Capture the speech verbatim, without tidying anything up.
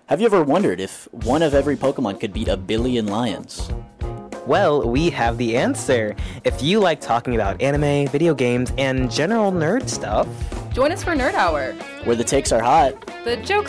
Have you ever wondered if one of every Pokemon could beat a billion lions? Well, we have the answer. If you like talking about anime, video games, and general nerd stuff, join us for Nerd Hour, where the takes are hot, the jokes